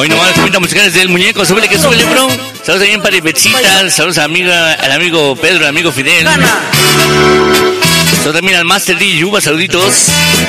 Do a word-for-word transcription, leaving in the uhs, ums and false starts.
Hoy nomás cuentas musicales del muñeco. Súbele que súbele, bro. Saludos también para Ibetzitas. Saludos a amiga, al amigo Pedro, al amigo Fidel. Saludos también al Master D. Yuba. Saluditos.